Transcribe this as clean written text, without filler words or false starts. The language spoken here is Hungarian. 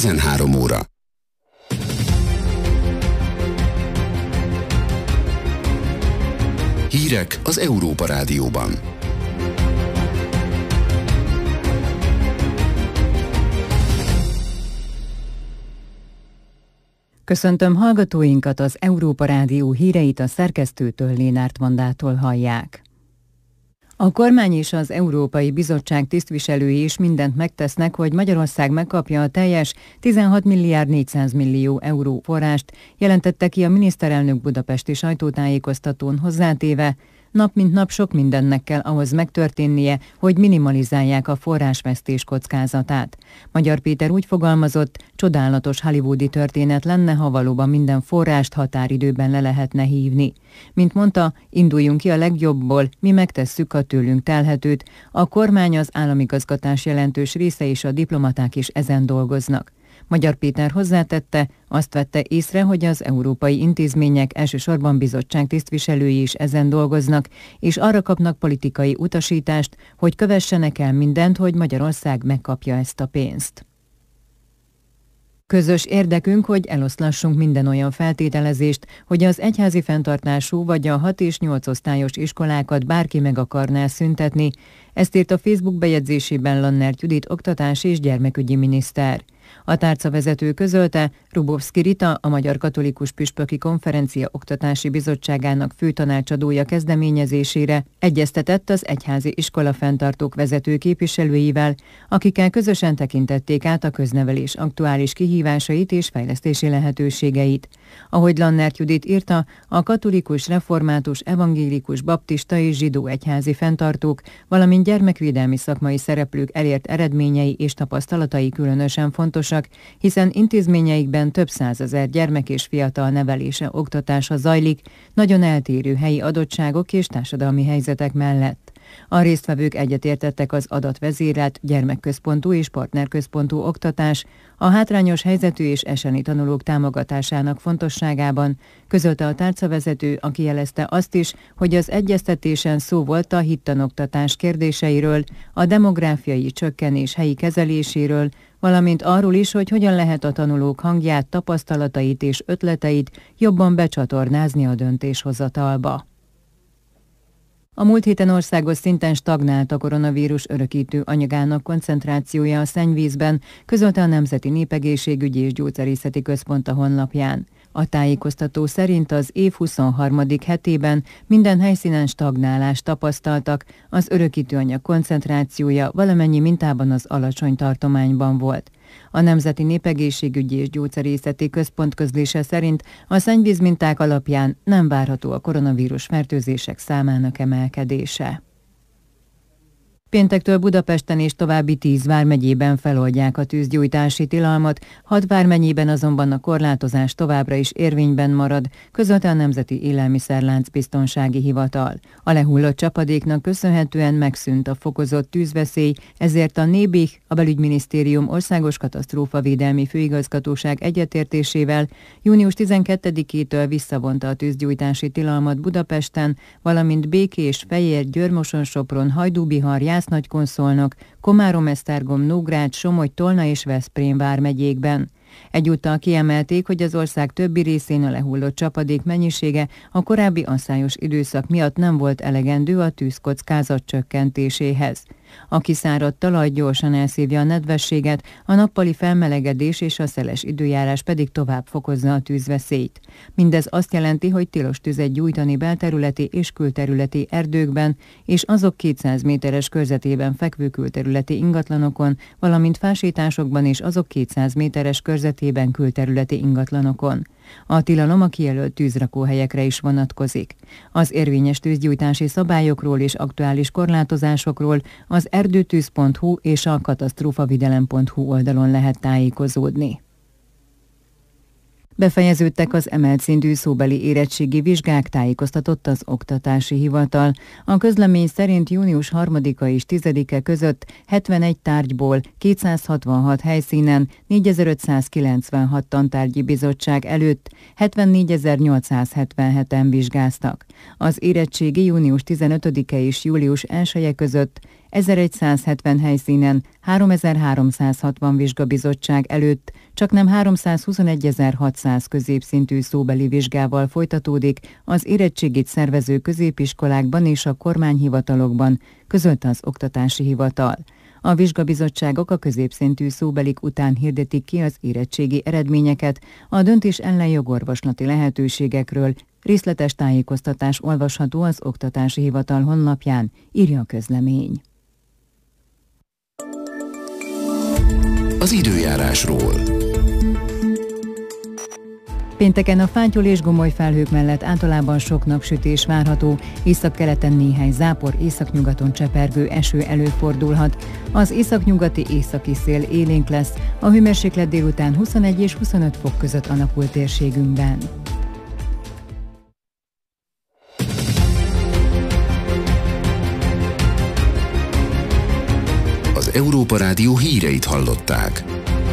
13 óra. Hírek az Európa Rádióban. Köszöntöm hallgatóinkat, az Európa Rádió híreit a szerkesztőtől, Lénárt Vandától hallják. A kormány és az Európai Bizottság tisztviselői is mindent megtesznek, hogy Magyarország megkapja a teljes 16 milliárd 400 millió euró forrást, jelentette ki a miniszterelnök budapesti sajtótájékoztatón, hozzátéve: nap mint nap sok mindennek kell ahhoz megtörténnie, hogy minimalizálják a forrásvesztés kockázatát. Magyar Péter úgy fogalmazott, csodálatos hollywoodi történet lenne, ha valóban minden forrást határidőben le lehetne hívni. Mint mondta, induljunk ki a legjobbból, mi megtesszük a tőlünk telhetőt, a kormány, az államigazgatás jelentős része és a diplomaták is ezen dolgoznak. Magyar Péter hozzátette, azt vette észre, hogy az európai intézmények, elsősorban bizottság tisztviselői is ezen dolgoznak, és arra kapnak politikai utasítást, hogy kövessenek el mindent, hogy Magyarország megkapja ezt a pénzt. Közös érdekünk, hogy eloszlassunk minden olyan feltételezést, hogy az egyházi fenntartású vagy a 6 és 8 osztályos iskolákat bárki meg akarná szüntetni. Ezt írt a Facebook bejegyzésében Lannert Judit oktatás és gyermekügyi miniszter. A tárcavezető közölte, Rubovszki Rita, a Magyar Katolikus Püspöki Konferencia Oktatási Bizottságának főtanácsadója kezdeményezésére egyeztetett az egyházi iskolafenntartók vezető képviselőivel, akikkel közösen tekintették át a köznevelés aktuális kihívásait és fejlesztési lehetőségeit. Ahogy Lannert Judit írta, a katolikus, református, evangélikus, baptista és zsidó egyházi fenntartók, valamint gyermekvédelmi szakmai szereplők elért eredményei és tapasztalatai különösen fontosak, hiszen intézményeikben több százezer gyermek és fiatal nevelése, oktatása zajlik, nagyon eltérő helyi adottságok és társadalmi helyzetek mellett. A résztvevők egyetértettek az adatvezérelt, gyermekközpontú és partnerközpontú oktatás, a hátrányos helyzetű és eseni tanulók támogatásának fontosságában, közölte a tárcavezető, aki jelezte azt is, hogy az egyeztetésen szó volt a hittanoktatás kérdéseiről, a demográfiai csökkenés helyi kezeléséről, valamint arról is, hogy hogyan lehet a tanulók hangját, tapasztalatait és ötleteit jobban becsatornázni a döntéshozatalba. A múlt héten országos szinten stagnált a koronavírus örökítő anyagának koncentrációja a szennyvízben, közölte a Nemzeti Népegészségügyi és Gyógyszerészeti Központ a honlapján. A tájékoztató szerint az év 23. hetében minden helyszínen stagnálást tapasztaltak, az örökítőanyag koncentrációja valamennyi mintában az alacsony tartományban volt. A Nemzeti Népegészségügyi és Gyógyszerészeti Központ közlése szerint a szennyvízminták alapján nem várható a koronavírus fertőzések számának emelkedése. Péntektől Budapesten és további 10 vármegyében feloldják a tűzgyújtási tilalmat, 6 vármegyében azonban a korlátozás továbbra is érvényben marad, közölte a Nemzeti Élelmiszerlánc Biztonsági Hivatal. A lehullott csapadéknak köszönhetően megszűnt a fokozott tűzveszély, ezért a NÉBIH, a Belügyminisztérium Országos Katasztrófavédelmi Főigazgatóság egyetértésével június 12-től visszavonta a tűzgyújtási tilalmat Budapesten, valamint Békés, Fejér, Győr-Moson-Sopron, Hajdú-Bihar, Jász-Nagykonszolnok, Komárom-Esztergom, Nógrád, Somogy, Tolna és Veszprém vármegyékben. Egyúttal kiemelték, hogy az ország többi részén a lehullott csapadék mennyisége a korábbi asszályos időszak miatt nem volt elegendő a tűzkockázat csökkentéséhez. A kiszáradt talaj gyorsan elszívja a nedvességet, a nappali felmelegedés és a szeles időjárás pedig tovább fokozza a tűzveszélyt. Mindez azt jelenti, hogy tilos tüzet gyújtani belterületi és külterületi erdőkben, és azok 200 méteres körzetében fekvő külterületi ingatlanokon, valamint fásításokban és azok 200 méteres körzetében külterületi ingatlanokon. A tilalom a kijelölt tűzrakóhelyekre is vonatkozik. Az érvényes tűzgyújtási szabályokról és aktuális korlátozásokról az erdőtűz.hu és a katasztrófavidelem.hu oldalon lehet tájékozódni. Befejeződtek az emelt szintű szóbeli érettségi vizsgák, tájékoztatott az Oktatási Hivatal. A közlemény szerint június 3-a és 10-e között 71 tárgyból 266 helyszínen 4596 tantárgyi bizottság előtt 74.877-en vizsgáztak. Az érettségi június 15-e és július 1-e között 1170 helyszínen 3360 vizsgabizottság előtt csaknem 321.600 középszintű szóbeli vizsgával folytatódik az érettségit szervező középiskolákban és a kormányhivatalokban, közölte az Oktatási Hivatal. A vizsgabizottságok a középszintű szóbelik után hirdetik ki az érettségi eredményeket, a döntés ellen jogorvoslati lehetőségekről. Részletes tájékoztatás olvasható az Oktatási Hivatal honlapján, írja a közlemény. Az időjárásról. Pénteken a fátyol és gomoly felhők mellett általában sok napsütés várható, északkeleten néhány zápor, északnyugaton csepergő eső előfordulhat. Az északnyugati északi szél élénk lesz, a hőmérséklet délután 21 és 25 fok között alakul térségünkben. Az Európa Rádió híreit hallották.